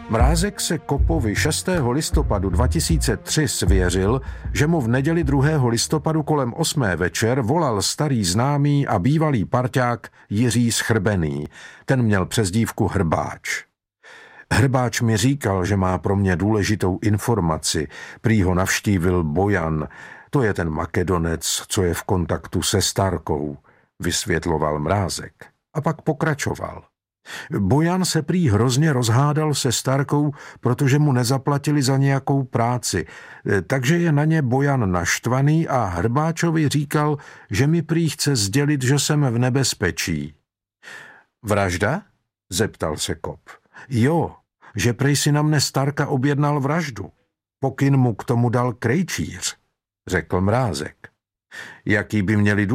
Mrázek se Kopovi 6. listopadu 2003 svěřil, že mu v neděli 2. listopadu kolem 8. večer volal starý známý a bývalý parťák Jiří Schrbený. Ten měl přezdívku Hrbáč. Hrbáč mi říkal, že má pro mě důležitou informaci. Prý ho navštívil Bojan, to je ten Makedonec, co je v kontaktu se Starkou, vysvětloval Mrázek. A pak pokračoval. Bojan se prý hrozně rozhádal se Starkou, protože mu nezaplatili za nějakou práci, takže je na ně Bojan naštvaný a Hrbáčovi říkal, že mi prý chce sdělit, že jsem v nebezpečí. Vražda? Zeptal se Kop. Jo, že prej si na mne Starka objednal vraždu. Pokyn mu k tomu dal Krejčíř, řekl Mrázek. Jaký by měli